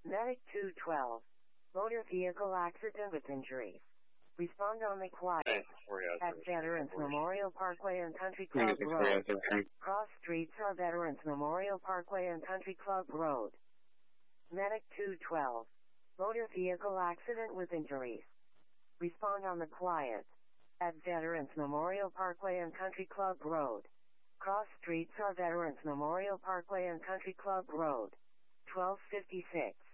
Medic 212. Motor vehicle accident with injuries. Respond on the quiet. At Veterans Memorial Parkway and Country Club Road. Cross streets are Veterans Memorial Parkway and Country Club Road. Medic 212. Motor vehicle accident with injuries. Respond on the quiet. At Veterans Memorial Parkway and Country Club Road. Cross streets are Veterans Memorial Parkway and Country Club Road. 1256.